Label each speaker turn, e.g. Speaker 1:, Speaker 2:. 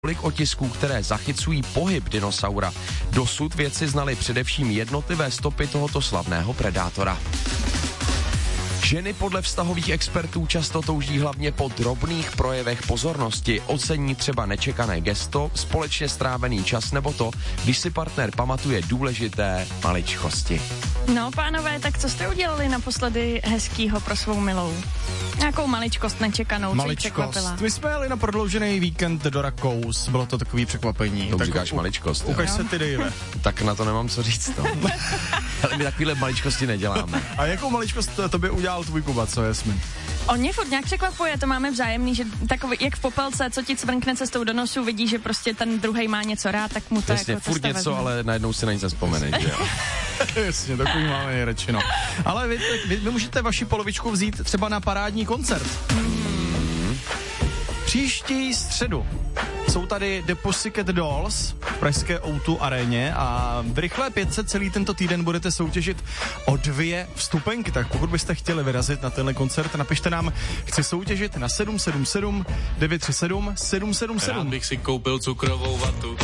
Speaker 1: Kolik otisků, které zachycují pohyb dinosaura. Dosud vědci znali především jednotlivé stopy tohoto slavného predátora. Ženy podle vztahových expertů často touží hlavně po drobných projevech pozornosti. Ocení třeba nečekané gesto, společně strávený čas nebo to, když si partner pamatuje důležité maličkosti.
Speaker 2: No, pánové, tak co jste udělali naposledy hezkýho pro svou milou? Nějakou maličkost nečekanou, co jí překvapila?
Speaker 3: My jsme jeli na prodloužený víkend do Rakous, bylo to takový překvapení.
Speaker 1: To říkáš maličkost.
Speaker 3: Ukaž se ty, Dejve.
Speaker 1: Tak na to nemám co říct, no. Ale my takovýhle maličkosti neděláme.
Speaker 3: A jakou maličkost tobě udělal tvůj Kuba, co Jasmin?
Speaker 2: On mě furt nějak překvapuje, to máme vzájemný, že takový, jak v popelce, co ti cvrkne cestou do nosu, vidí, že prostě ten druhej má něco rád, tak mu to
Speaker 1: jasně,
Speaker 2: jako
Speaker 1: furt něco, ale najednou si na nic nevzpomeneš, že jo?
Speaker 3: Jasně, takový máme nejradši, no. Ale vy můžete vaši polovičku vzít třeba na parádní koncert. Příští středu jsou tady The Pussycat Dolls v pražské O2 aréně a v Rychlé 500 celý tento týden budete soutěžit o 2 vstupenky. Tak pokud byste chtěli vyrazit na tenhle koncert, napište nám, chci soutěžit na 777 937 777.
Speaker 4: Rád bych si koupil cukrovou vatu.